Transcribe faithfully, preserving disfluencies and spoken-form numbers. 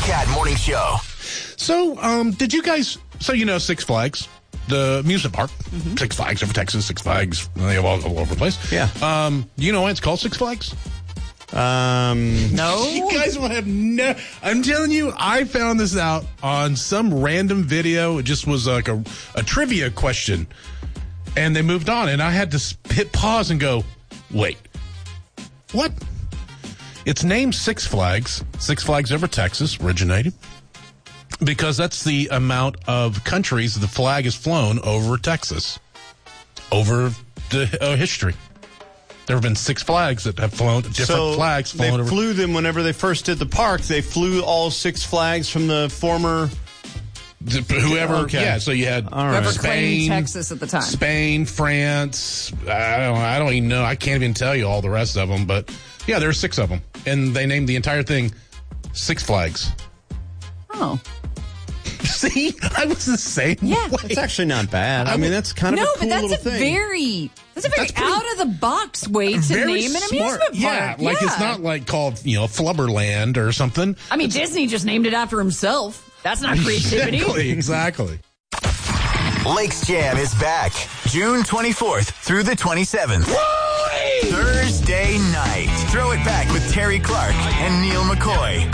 Cat Morning Show. So, um, did you guys, so you know Six Flags, the amusement park, mm-hmm. Six Flags over Texas, Six Flags, they have all, all over the place. Yeah. Um, do you know why it's called Six Flags? Um, no. You guys will have no, I'm telling you, I found this out on some random video. It just was like a, a trivia question. And they moved on, and I had to hit pause and go, wait, what? It's named Six Flags. Six Flags over Texas originated because that's the amount of countries the flag has flown over Texas over the uh, history. There have been six flags that have flown, different so flags flown they over. They flew them whenever they first did the park. They flew all six flags from the former... The, whoever, okay. yeah, so you had Whoever Spain, claimed Texas at the time. Spain, France, I don't, I don't even know. I can't even tell you all the rest of them, but yeah, there are six of them. And they named the entire thing Six Flags. Oh. See, I was the same Yeah. way. It's actually not bad. I mean, that's kind of no, a cool but that's little a thing. very that's a very That's pretty- out of the box way to Very name an smart. amusement park. Yeah, like it's not like called, you know, Flubberland or something. I mean, Disney just named it after himself. That's not creativity. Exactly, exactly. Lakes Jam is back June twenty-fourth through the twenty-seventh. Thursday night. Throw it back with Terry Clark and Neil McCoy.